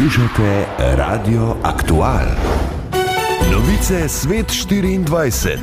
Poslušajte Radio Aktual. Novice Svet 24.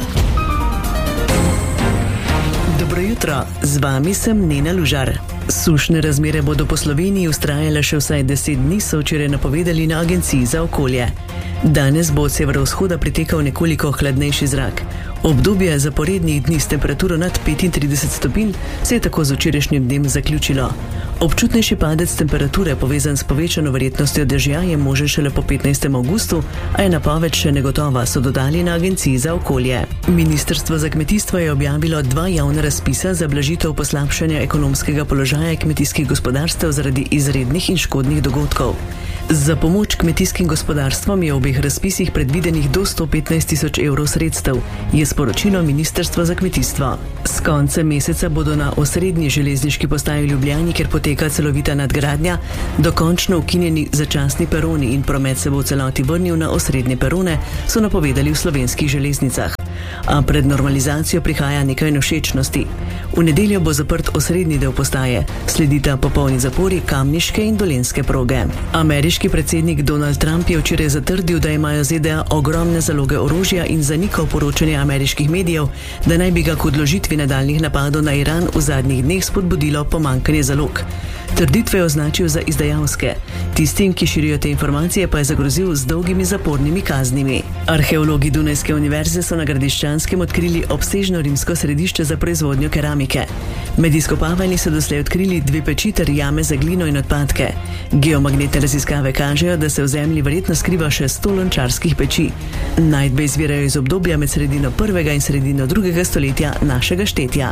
Dobro jutro, z vami sem Nena Lužar. Sušne razmere bodo po Sloveniji vztrajale še vsaj 10 dni, so včeraj napovedali na Agenciji za okolje. Danes bo od severovzhoda pritekal nekoliko hladnejši zrak. Obdobje zaporednih dni s temperaturo nad 35 stopinj se je tako z včerajšnjim dnem zaključilo. Občutnejši padec temperature, povezan s povečano verjetnostjo dežja, je možen šele po 15. avgustu, a je napoved še negotova, so dodali na Agenciji za okolje. Ministrstvo za kmetijstvo je objavilo 2 javna razpisa za blažitev poslabšanja ekonomskega položaja kmetijskih gospodarstev zaradi izrednih in škodnih dogodkov. Za pomoč kmetijskim gospodarstvom je v obeh razpisih predvidenih do 115 tisoč evrov sredstev, je sporočilo Ministrstvo za kmetijstvo. S koncem meseca bodo na osrednji železniški postaji v Ljubljani, kjer poteka celovita nadgradnja, dokončno ukinjeni začasni peroni in promet se bo v celoti vrnil na osrednje perone, so napovedali v Slovenskih železnicah. A pred normalizacijo prihaja nekaj nevšečnosti. V nedeljo bo zaprt osrednji del postaje, sledita popolni zapori kamniške in dolenjske proge. Ameriški predsednik Donald Trump je včeraj zatrdil, da imajo ZDA ogromne zaloge orožja in zanikal poročanje ameriških medijev, da naj bi ga k odložitvi nadaljnjih napadov na Iran v zadnjih dneh spodbudilo pomanjkanje zalog. Trditve je označil za izdajalske. Tistim, ki širijo te informacije, pa je zagrozil z dolgimi zapornimi kaznimi. Arheologi Dunajske univerze so na Gradiščanskem odkrili obsežno rimsko središče za proizvodnjo keramike. Med izkopavanji so doslej odkrili 2 peči ter jame za glino in odpadke. Geomagnetne raziskave kažejo, da se v zemlji verjetno skriva še 100 lončarskih peči. Najdbe izvirajo iz obdobja med sredino 1. in sredino 2. stoletja našega štetja.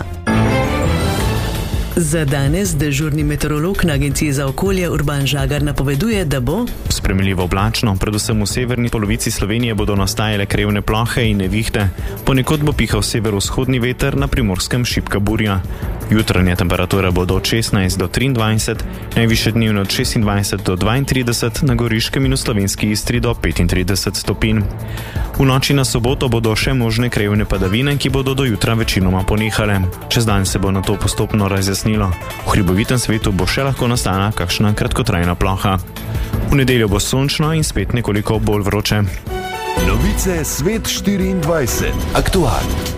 Za danes dežurni meteorolog na Agenciji za okolje Urban Žagar napoveduje, da bo sprejemljivo oblačno, predvsem v severni polovici Slovenije bodo nastajale krevne plohe in nevihte. Ponekod bo pihal severovzhodni veter, na Primorskem šibka burja. Jutranja temperatura bo od 16 do 23, najvišje dnevno od 26 do 32, na Goriškem in v Slovenski Istri do 35 stopinj. V noči na soboto bodo še možne krevne padavine, ki bodo do jutra večinoma ponehale. Čez dan se bo na to postopno razjasnilo. V hribovitem svetu bo še lahko nastala kakšna kratkotrajna ploha. V nedeljo bo sončno in spet nekoliko bolj vroče. Novice Svet 24. Aktual.